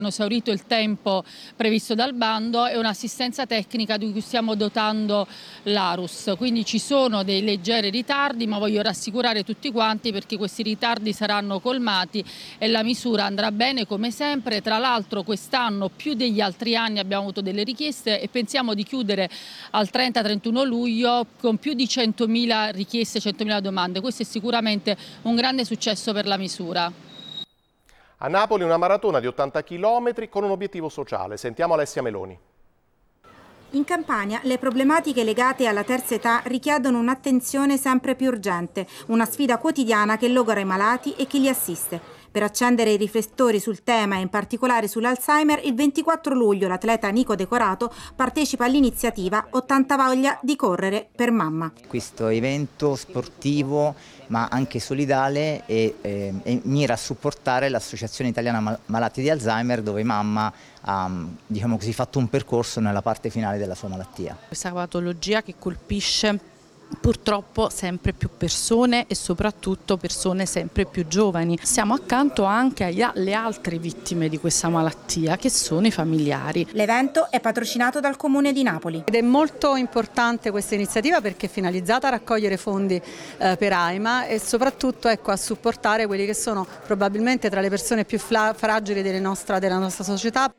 Hanno esaurito il tempo previsto dal bando e un'assistenza tecnica di cui stiamo dotando l'Arus. Quindi ci sono dei leggeri ritardi, ma voglio rassicurare tutti quanti perché questi ritardi saranno colmati e la misura andrà bene come sempre. Tra l'altro quest'anno più degli altri anni abbiamo avuto delle richieste e pensiamo di chiudere al 30-31 luglio con più di 100.000 richieste, 100.000 domande. Questo è sicuramente un grande successo per la misura. A Napoli una maratona di 80 km con un obiettivo sociale. Sentiamo Alessia Meloni. In Campania le problematiche legate alla terza età richiedono un'attenzione sempre più urgente, una sfida quotidiana che logora i malati e chi li assiste. Per accendere i riflettori sul tema e in particolare sull'Alzheimer, il 24 luglio l'atleta Nico Decorato partecipa all'iniziativa 80 voglia di correre per mamma. Questo evento sportivo ma anche solidale e mira a supportare l'Associazione Italiana Malati di Alzheimer, dove mamma ha, diciamo così, fatto un percorso nella parte finale della sua malattia. Questa patologia che colpisce purtroppo sempre più persone e soprattutto persone sempre più giovani. Siamo accanto anche alle altre vittime di questa malattia, che sono i familiari. L'evento è patrocinato dal Comune di Napoli. Ed è molto importante questa iniziativa perché è finalizzata a raccogliere fondi per AIMA e soprattutto a supportare quelli che sono probabilmente tra le persone più fragili della nostra società.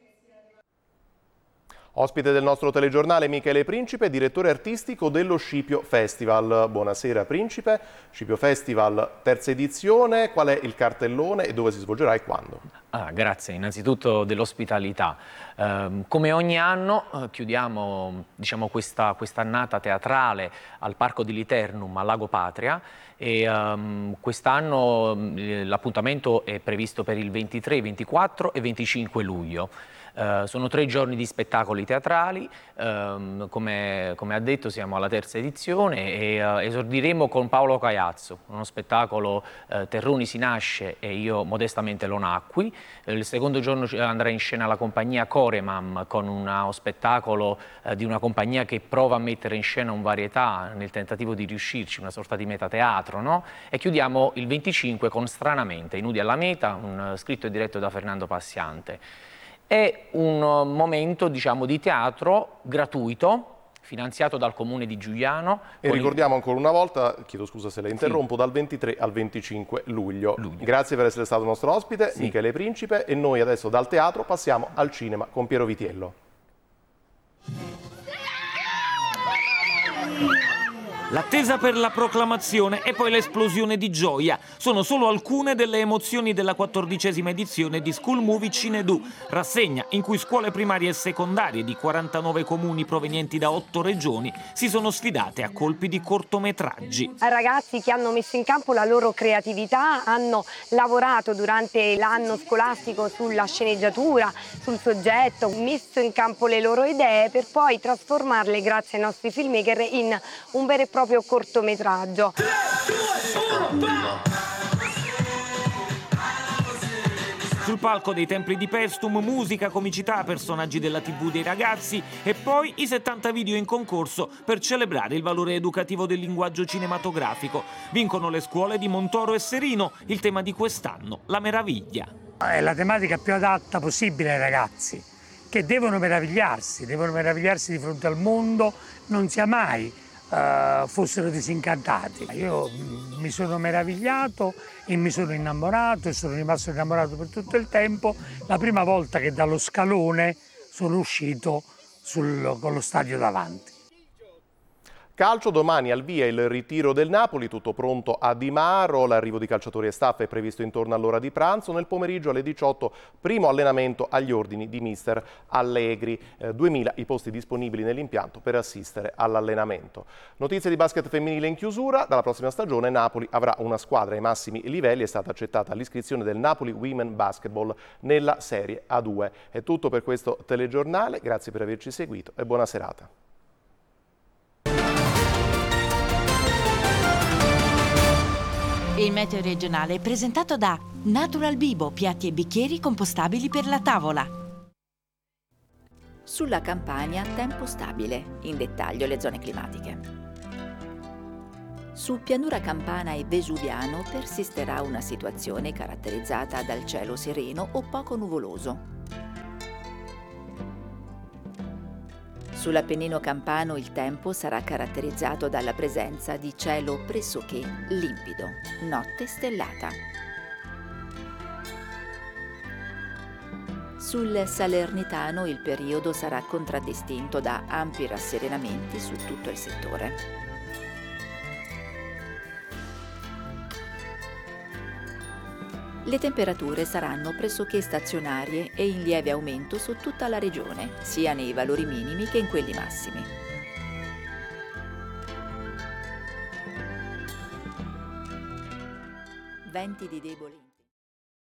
Ospite del nostro telegiornale Michele Principe, direttore artistico dello Scipio Festival. Buonasera Principe, Scipio Festival terza edizione, qual è il cartellone e dove si svolgerà e quando? Grazie innanzitutto dell'ospitalità. Come ogni anno chiudiamo quest'annata teatrale al Parco di Liternum a Lago Patria e quest'anno l'appuntamento è previsto per il 23, 24 e 25 luglio. Sono 3 giorni di spettacoli teatrali, come ha detto siamo alla terza edizione e esordiremo con Paolo Caiazzo, uno spettacolo Terroni si nasce e io modestamente lo nacqui. Il secondo giorno andrà in scena la compagnia Coremam con uno spettacolo di una compagnia che prova a mettere in scena un varietà nel tentativo di riuscirci, una sorta di metateatro, no? E chiudiamo il 25 con Stranamente, I nudi alla meta, scritto e diretto da Fernando Passiante. È un momento, diciamo, di teatro gratuito, finanziato dal Comune di Giugliano. E ricordiamo ancora una volta, chiedo scusa se le interrompo, dal 23 al 25 luglio. Grazie per essere stato nostro ospite, Michele Principe, e noi adesso dal teatro passiamo al cinema con Piero Vitiello. L'attesa per la proclamazione e poi l'esplosione di gioia sono solo alcune delle emozioni della 14ª edizione di School Movie Cinedu, rassegna in cui scuole primarie e secondarie di 49 comuni provenienti da 8 regioni si sono sfidate a colpi di cortometraggi. Ragazzi che hanno messo in campo la loro creatività, hanno lavorato durante l'anno scolastico sulla sceneggiatura, sul soggetto, messo in campo le loro idee per poi trasformarle grazie ai nostri filmmaker in un vero e proprio cortometraggio. Sul palco dei Templi di Paestum, musica, comicità, personaggi della TV dei ragazzi e poi i 70 video in concorso per celebrare il valore educativo del linguaggio cinematografico. Vincono le scuole di Montoro e Serino, il tema di quest'anno, la meraviglia. È la tematica più adatta possibile ai ragazzi, che devono meravigliarsi di fronte al mondo, non sia mai fossero disincantati. Io mi sono meravigliato e mi sono innamorato e sono rimasto innamorato per tutto il tempo. La prima volta che dallo scalone sono uscito con lo stadio davanti. Calcio, domani al via il ritiro del Napoli, tutto pronto a Di Maro, l'arrivo di calciatori e staff è previsto intorno all'ora di pranzo, nel pomeriggio alle 18 primo allenamento agli ordini di mister Allegri, 2000 i posti disponibili nell'impianto per assistere all'allenamento. Notizie di basket femminile in chiusura, dalla prossima stagione Napoli avrà una squadra ai massimi livelli, è stata accettata l'iscrizione del Napoli Women Basketball nella Serie A2. È tutto per questo telegiornale, grazie per averci seguito e buona serata. Il meteo regionale è presentato da Natural Bibo, piatti e bicchieri compostabili per la tavola. Sulla Campania tempo stabile, in dettaglio le zone climatiche. Su pianura campana e vesuviano persisterà una situazione caratterizzata dal cielo sereno o poco nuvoloso. Sull'Appennino campano il tempo sarà caratterizzato dalla presenza di cielo pressoché limpido, notte stellata. Sul Salernitano il periodo sarà contraddistinto da ampi rasserenamenti su tutto il settore. Le temperature saranno pressoché stazionarie e in lieve aumento su tutta la regione, sia nei valori minimi che in quelli massimi. Venti di debole